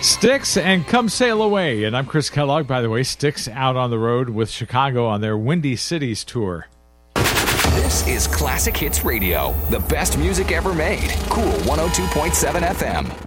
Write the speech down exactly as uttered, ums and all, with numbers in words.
Styx and Come Sail Away. And I'm Chris Kellogg, by the way. Styx out on the road with Chicago on their Windy Cities tour. This is Classic Hits Radio, the best music ever made. Cool one oh two point seven F M.